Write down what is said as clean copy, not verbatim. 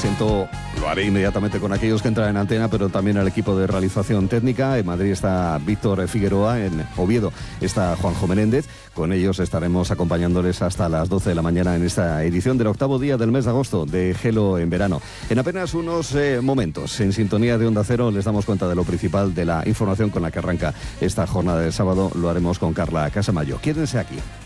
presento, lo haré inmediatamente con aquellos que entran en antena, pero también al equipo de realización técnica. En Madrid está Víctor Figueroa, en Oviedo está Juanjo Menéndez. Con ellos estaremos acompañándoles hasta las 12 de la mañana en esta edición del 8º día del mes de agosto de Gelo en verano. En apenas unos momentos, en sintonía de Onda Cero, les damos cuenta de lo principal de la información con la que arranca esta jornada de sábado. Lo haremos con Carla Casamayo. Quédense aquí.